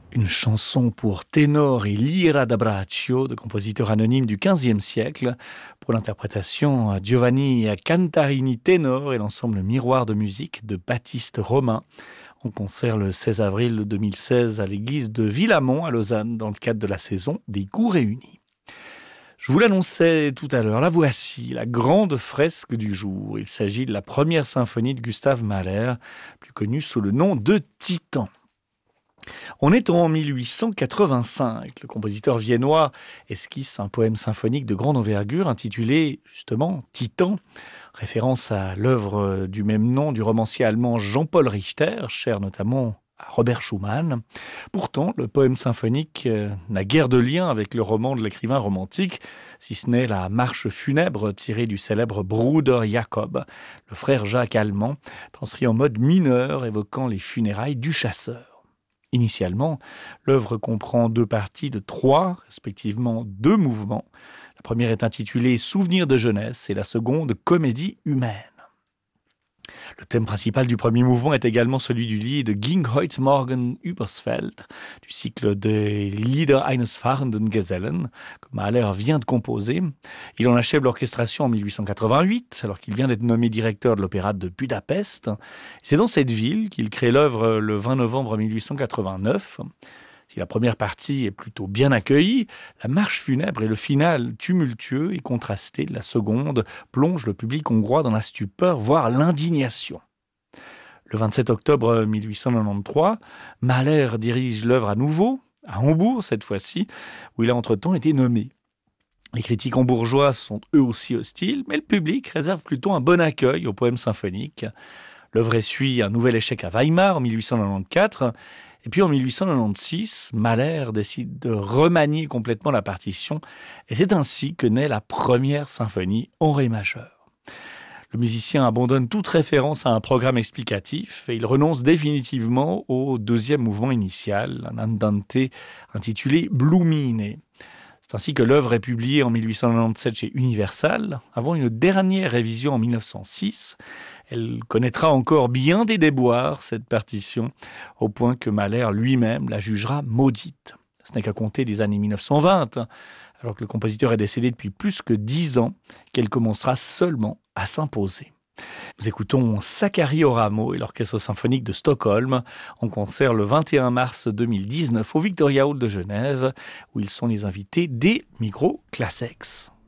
Une chanson pour ténor et lira da braccio de compositeurs anonymes du XVe siècle. Pour l'interprétation, Giovanni Cantarini ténor et l'ensemble Miroir de musique de Baptiste Romain. En concert le 16 avril 2016 à l'église de Villamont à Lausanne dans le cadre de la saison des Goûts réunis. Je vous l'annonçais tout à l'heure, la voici, la grande fresque du jour. Il s'agit de la première symphonie de Gustav Mahler, plus connue sous le nom de Titan. On est en 1885. Le compositeur viennois esquisse un poème symphonique de grande envergure intitulé justement Titan, référence à l'œuvre du même nom du romancier allemand Jean-Paul Richter, cher notamment à Robert Schumann. Pourtant, le poème symphonique n'a guère de lien avec le roman de l'écrivain romantique, si ce n'est la marche funèbre tirée du célèbre Bruder Jakob, le frère Jacques allemand, transcrit en mode mineur évoquant les funérailles du chasseur. Initialement, l'œuvre comprend 2 parties de 3, respectivement 2 mouvements. La première est intitulée « Souvenirs de jeunesse » et la seconde « Comédie humaine ». Le thème principal du premier mouvement est également celui du lied Ging heut Morgen übers Feld, du cycle des Lieder eines fahrenden Gesellen, que Mahler vient de composer. Il en achève l'orchestration en 1888, alors qu'il vient d'être nommé directeur de l'opéra de Budapest. C'est dans cette ville qu'il crée l'œuvre le 20 novembre 1889. Si la première partie est plutôt bien accueillie, la marche funèbre et le final tumultueux et contrasté de la seconde plongent le public hongrois dans la stupeur, voire l'indignation. Le 27 octobre 1893, Mahler dirige l'œuvre à nouveau, à Hambourg cette fois-ci, où il a entre-temps été nommé. Les critiques hambourgeois sont eux aussi hostiles, mais le public réserve plutôt un bon accueil au poème symphonique. L'œuvre essuie un nouvel échec à Weimar en 1894, et puis en 1896, Mahler décide de remanier complètement la partition, et c'est ainsi que naît la première symphonie en ré majeur. Le musicien abandonne toute référence à un programme explicatif et il renonce définitivement au 2e mouvement initial, un andante intitulé Blumine. C'est ainsi que l'œuvre est publiée en 1897 chez Universal, avant une dernière révision en 1906. Elle connaîtra encore bien des déboires, cette partition, au point que Mahler lui-même la jugera maudite. Ce n'est qu'à compter des années 1920, alors que le compositeur est décédé depuis plus que 10 ans, qu'elle commencera seulement à s'imposer. Nous écoutons Sakari Oramo et l'Orchestre symphonique de Stockholm en concert le 21 mars 2019 au Victoria Hall de Genève, où ils sont les invités des Micro Classics.